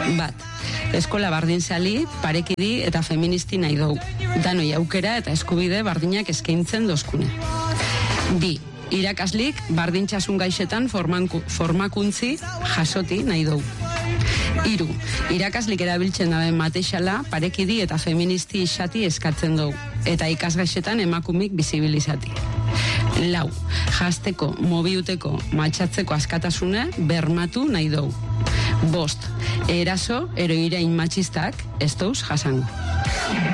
Bat, eskola bardinzali, parekidi eta feministi nahi dugu. Danoi aukera eta eskubide bardinak eskaintzen dozkune. Bi, irakaslik bardintxasun gaixetan formakuntzi jasoti nahi dugu. Hiru, irakaslik erabiltzen daben mateixala parekidi eta feministi isati eskatzen dugu, eta ikasgaixetan emakumik bizibilizati. Lau, jazteko, mobiuteko, matxatzeko askatasune bermatu nahi dugu. Bost, eraso, eroirain matxistak ez dauz jasango.